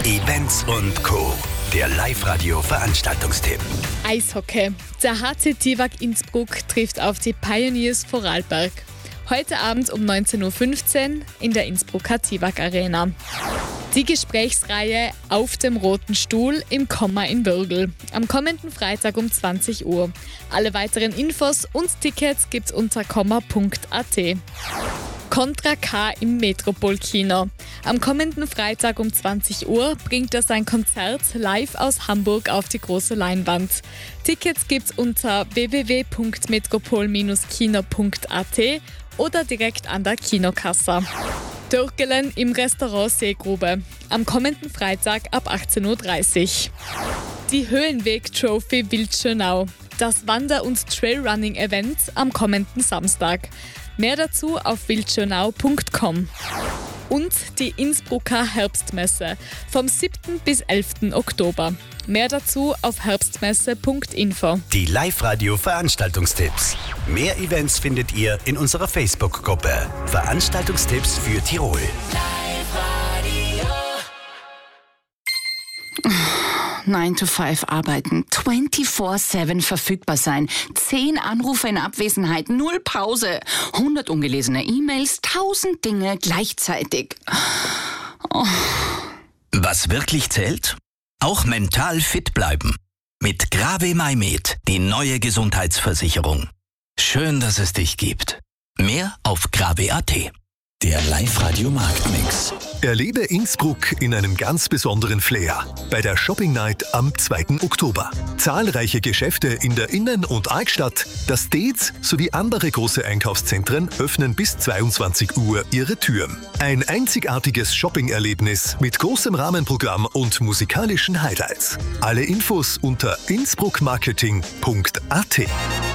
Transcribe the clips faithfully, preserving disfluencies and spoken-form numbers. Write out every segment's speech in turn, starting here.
Events und Co. Der Live-Radio-Veranstaltungstipp. Eishockey. Der H C Tivak Innsbruck trifft auf die Pioneers Vorarlberg. Heute Abend um neunzehn Uhr fünfzehn in der Innsbrucker Tivak Arena. Die Gesprächsreihe Auf dem roten Stuhl im Komma in Würgl. Am kommenden Freitag um zwanzig Uhr. Alle weiteren Infos und Tickets gibt's unter komma punkt a t. Contra K im Metropol-Kino. Am kommenden Freitag um zwanzig Uhr bringt er sein Konzert live aus Hamburg auf die große Leinwand. Tickets gibt's unter w w w punkt metropol kino punkt a t oder direkt an der Kinokasse. Türkelen im Restaurant Seegrube. Am kommenden Freitag ab achtzehn Uhr dreißig. Die Höhenweg-Trophy Wildschönau. Das Wander- und Trailrunning-Event am kommenden Samstag. Mehr dazu auf wildschönau punkt com. Und die Innsbrucker Herbstmesse vom siebten bis elften Oktober. Mehr dazu auf herbstmesse punkt info. Die Live-Radio-Veranstaltungstipps. Mehr Events findet ihr in unserer Facebook-Gruppe. Veranstaltungstipps für Tirol. nine to five arbeiten, vierundzwanzig sieben verfügbar sein, zehn Anrufe in Abwesenheit, null Pause, hundert ungelesene E-Mails, tausend Dinge gleichzeitig. Oh. Was wirklich zählt? Auch mental fit bleiben. Mit Grave Maimed, die neue Gesundheitsversicherung. Schön, dass es dich gibt. Mehr auf grave punkt a t. Der Live-Radio-Marktmix. Erlebe Innsbruck in einem ganz besonderen Flair bei der Shopping Night am zweiten Oktober. Zahlreiche Geschäfte in der Innen- und Altstadt, das Dez sowie andere große Einkaufszentren öffnen bis zweiundzwanzig Uhr ihre Türen. Ein einzigartiges Shopping-Erlebnis mit großem Rahmenprogramm und musikalischen Highlights. Alle Infos unter innsbruckmarketing punkt a t.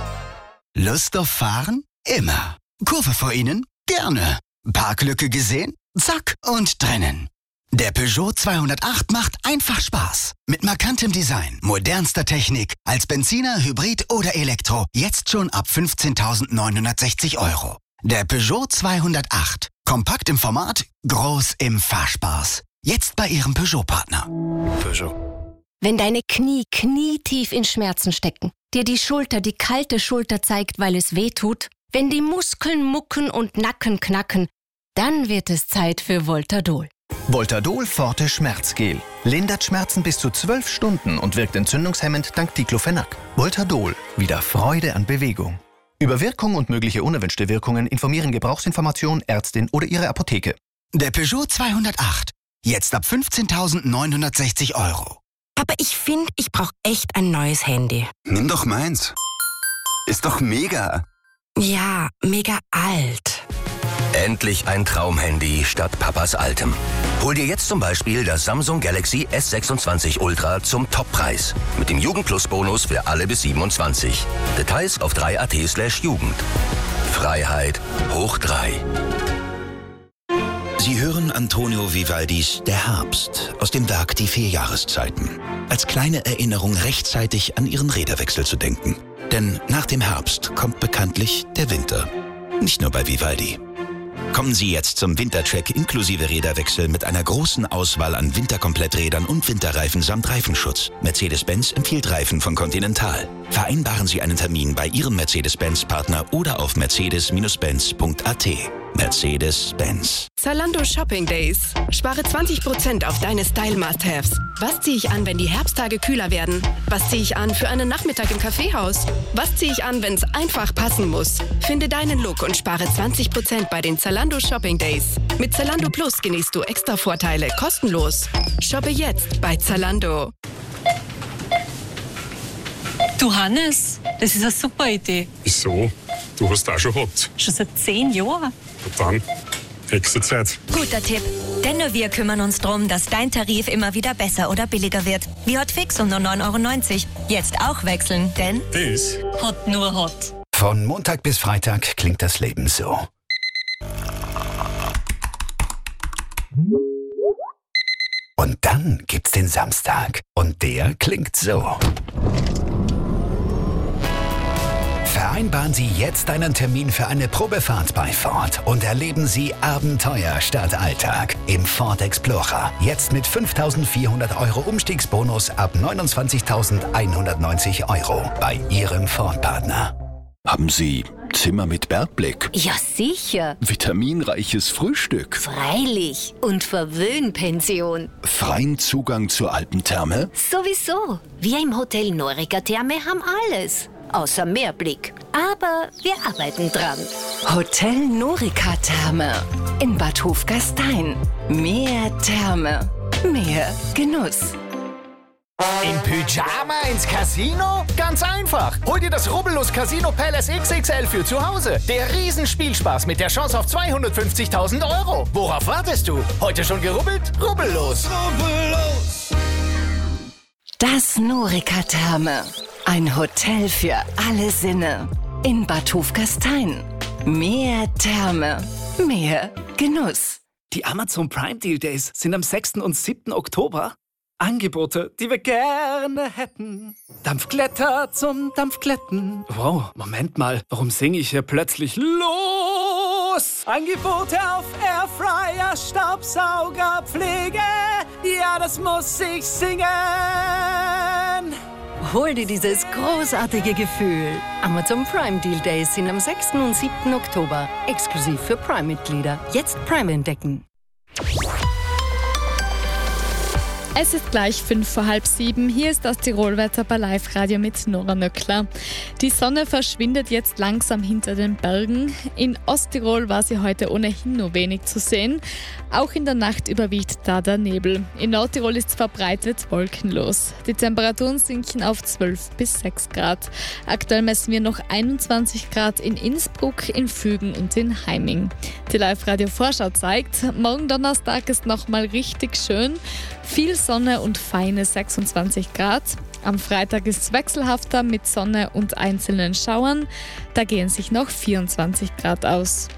Lust auf Fahren? Immer. Kurve vor Ihnen? Gerne. Parklücke gesehen? Zack und drinnen. Der Peugeot zweihundertacht macht einfach Spaß. Mit markantem Design, modernster Technik, als Benziner, Hybrid oder Elektro. Jetzt schon ab fünfzehntausendneunhundertsechzig Euro. Der Peugeot zweihundertacht. Kompakt im Format, groß im Fahrspaß. Jetzt bei Ihrem Peugeot-Partner. Peugeot. Wenn deine Knie knietief in Schmerzen stecken, dir die Schulter die kalte Schulter zeigt, weil es weh tut, wenn die Muskeln mucken und Nacken knacken, dann wird es Zeit für Voltadol. Voltadol Forte Schmerzgel. Lindert Schmerzen bis zu zwölf Stunden und wirkt entzündungshemmend dank Diclofenac. Voltadol. Wieder Freude an Bewegung. Über Wirkung und mögliche unerwünschte Wirkungen informieren Gebrauchsinformation, Ärztin oder Ihre Apotheke. Der Peugeot zweihundertacht. Jetzt ab fünfzehntausendneunhundertsechzig Euro. Aber ich finde, ich brauche echt ein neues Handy. Nimm doch meins. Ist doch mega. Ja, mega alt. Endlich ein Traumhandy statt Papas altem. Hol dir jetzt zum Beispiel das Samsung Galaxy S sechsundzwanzig Ultra zum Toppreis. Mit dem Jugend-Plus-Bonus für alle bis siebenundzwanzig. Details auf drei punkt a t slash Jugend. Freiheit hoch drei. Sie hören Antonio Vivaldis Der Herbst aus dem Werk Die vier Jahreszeiten. Als kleine Erinnerung rechtzeitig an Ihren Räderwechsel zu denken. Denn nach dem Herbst kommt bekanntlich der Winter. Nicht nur bei Vivaldi. Kommen Sie jetzt zum Wintercheck inklusive Räderwechsel mit einer großen Auswahl an Winterkompletträdern und Winterreifen samt Reifenschutz. Mercedes-Benz empfiehlt Reifen von Continental. Vereinbaren Sie einen Termin bei Ihrem Mercedes-Benz-Partner oder auf mercedes Benz punkt a t. Mercedes-Benz. Zalando Shopping Days. Spare zwanzig Prozent auf deine Style-Must-Haves. Was ziehe ich an, wenn die Herbsttage kühler werden? Was ziehe ich an für einen Nachmittag im Kaffeehaus? Was ziehe ich an, wenn es einfach passen muss? Finde deinen Look und spare zwanzig Prozent bei den Zalando Shopping Days. Mit Zalando Plus genießt du extra Vorteile kostenlos. Shoppe jetzt bei Zalando. Du Hannes, das ist eine super Idee. Wieso? Du hast auch schon gehabt. Schon seit zehn Jahren. Und dann, Hexenzeit. Guter Tipp. Denn nur wir kümmern uns darum, dass dein Tarif immer wieder besser oder billiger wird. Wie Hotfix um nur neun Euro neunzig. Jetzt auch wechseln, denn das Hot nur Hot. Von Montag bis Freitag klingt das Leben so. Und dann gibt's den Samstag. Und der klingt so. Vereinbaren Sie jetzt einen Termin für eine Probefahrt bei Ford und erleben Sie Abenteuer statt Alltag im Ford Explorer. Jetzt mit fünftausendvierhundert Euro Umstiegsbonus ab neunundzwanzigtausendeinhundertneunzig Euro bei Ihrem Ford-Partner. Haben Sie Zimmer mit Bergblick? Ja, sicher. Vitaminreiches Frühstück? Freilich. Und Verwöhnpension. Freien Zugang zur Alpentherme? Sowieso. Wir im Hotel Norica Therme haben alles. Außer Meerblick. Aber wir arbeiten dran. Hotel Norica Therme in Bad Hofgastein. Mehr Therme, mehr Genuss. Im Pyjama ins Casino? Ganz einfach. Hol dir das Rubbellos Casino Palace X X L für zu Hause. Der Riesenspielspaß mit der Chance auf zweihundertfünfzigtausend Euro. Worauf wartest du? Heute schon gerubbelt? Rubbellos. Rubbellos. Das Norica Therme. Ein Hotel für alle Sinne. In Bad Hofgastein. Mehr Therme, mehr Genuss. Die Amazon Prime Deal Days sind am sechsten und siebten Oktober. Angebote, die wir gerne hätten. Dampfglätter zum Dampfglätten. Wow, Moment mal, warum singe ich hier plötzlich los? Angebote auf Airfryer, Staubsauger, Pflege. Ja, das muss ich singen. Hol dir dieses großartige Gefühl. Amazon Prime Deal Days sind am sechsten und siebten Oktober. Exklusiv für Prime-Mitglieder. Jetzt Prime entdecken. Es ist gleich fünf vor halb sieben. Hier ist das Tirolwetter bei Live Radio mit Nora Nöckler. Die Sonne verschwindet jetzt langsam hinter den Bergen. In Osttirol war sie heute ohnehin nur wenig zu sehen. Auch in der Nacht überwiegt da der Nebel. In Nordtirol ist es verbreitet wolkenlos. Die Temperaturen sinken auf zwölf bis sechs Grad. Aktuell messen wir noch einundzwanzig Grad in Innsbruck, in Fügen und in Heiming. Die Live Radio Vorschau zeigt, morgen Donnerstag ist nochmal richtig schön. Viel Sonne und feine sechsundzwanzig Grad. Am Freitag ist es wechselhafter mit Sonne und einzelnen Schauern. Da gehen sich noch vierundzwanzig Grad aus.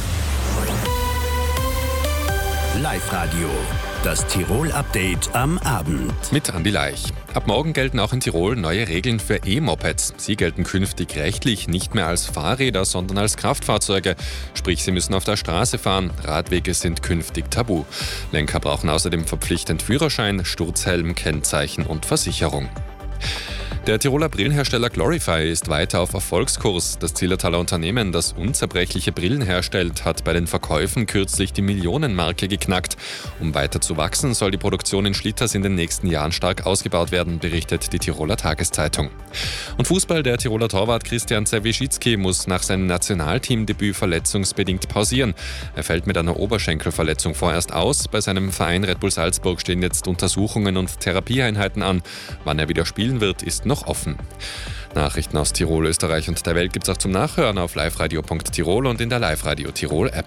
Live-Radio, das Tirol-Update am Abend. Mit Andi Leich. Ab morgen gelten auch in Tirol neue Regeln für E-Mopeds. Sie gelten künftig rechtlich nicht mehr als Fahrräder, sondern als Kraftfahrzeuge. Sprich, sie müssen auf der Straße fahren. Radwege sind künftig tabu. Lenker brauchen außerdem verpflichtend Führerschein, Sturzhelm, Kennzeichen und Versicherung. Der Tiroler Brillenhersteller Glorify ist weiter auf Erfolgskurs. Das Zillertaler Unternehmen, das unzerbrechliche Brillen herstellt, hat bei den Verkäufen kürzlich die Millionenmarke geknackt. Um weiter zu wachsen, soll die Produktion in Schlitters in den nächsten Jahren stark ausgebaut werden, berichtet die Tiroler Tageszeitung. Und Fußball, der Tiroler Torwart Christian Zewieschicki muss nach seinem Nationalteamdebüt verletzungsbedingt pausieren. Er fällt mit einer Oberschenkelverletzung vorerst aus. Bei seinem Verein Red Bull Salzburg stehen jetzt Untersuchungen und Therapieeinheiten an. Wann er wieder spielen wird, ist noch offen. Nachrichten aus Tirol, Österreich und der Welt gibt es auch zum Nachhören auf liveradio punkt tirol und in der Live-Radio Tirol App.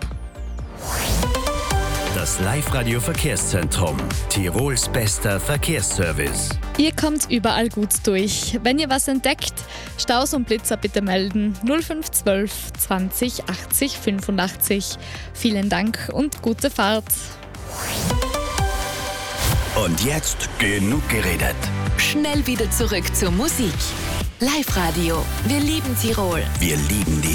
Das Live-Radio Verkehrszentrum. Tirols bester Verkehrsservice. Ihr kommt überall gut durch. Wenn ihr was entdeckt, Staus und Blitzer bitte melden. null fünf zwölf zwanzig achtzig fünfundachtzig. Vielen Dank und gute Fahrt. Und jetzt genug geredet. Schnell wieder zurück zur Musik. Live Radio. Wir lieben Tirol. Wir lieben die